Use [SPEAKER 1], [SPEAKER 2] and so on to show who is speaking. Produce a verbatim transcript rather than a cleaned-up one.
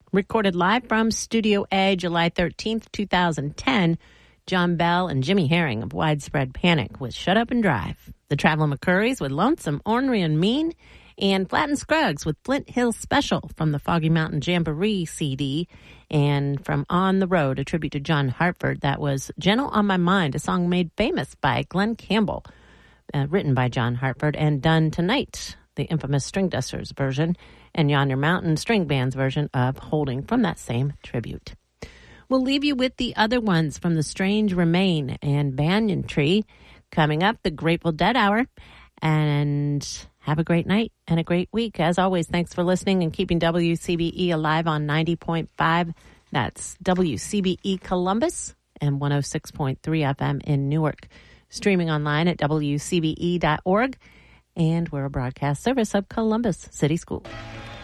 [SPEAKER 1] Recorded live from Studio A, July thirteenth, twenty ten, John Bell and Jimmy Herring of Widespread Panic with Shut Up and Drive. The Traveling McCurries with Lonesome, Ornery, and Mean. And Flat and Scruggs with Flint Hill Special from the Foggy Mountain Jamboree C D. And from On the Road, a tribute to John Hartford, that was Gentle on My Mind, a song made famous by Glenn Campbell, uh, written by John Hartford, and done tonight, the infamous String Dusters version, and Yonder Mountain String Band's version of Holding from that same tribute. We'll leave you with the other ones from The Strange Remain and Banyan Tree. Coming up, the Grateful Dead Hour. And have a great night and a great week. As always, thanks for listening and keeping W C B E alive on ninety point five. That's W C B E Columbus and one oh six point three F M in Newark. Streaming online at W C B E dot org. And we're a broadcast service of Columbus City School.